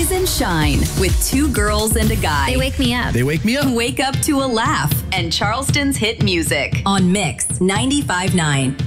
Rise and shine with two girls and a guy. They wake me up. They wake me up. Wake up to a laugh and Charleston's hit music on Mix 95.9.